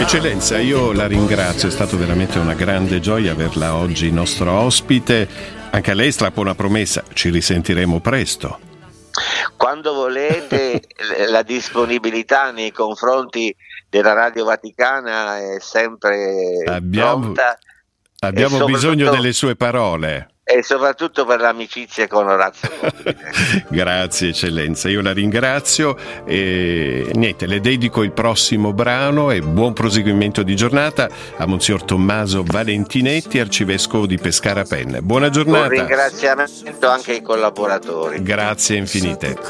Eccellenza, io la ringrazio, è stato veramente una grande gioia averla oggi nostro ospite. Anche a lei strappo una promessa, ci risentiremo presto. Quando volete, la disponibilità nei confronti della Radio Vaticana è sempre pronta. Abbiamo bisogno delle sue parole. E soprattutto per l'amicizia con Orazio Mobile. Grazie eccellenza, io la ringrazio e niente, le dedico il prossimo brano e buon proseguimento di giornata a Monsignor Tommaso Valentinetti, arcivescovo di Pescara Penne. Buona giornata. Un ringraziamento anche ai collaboratori. Grazie infinite.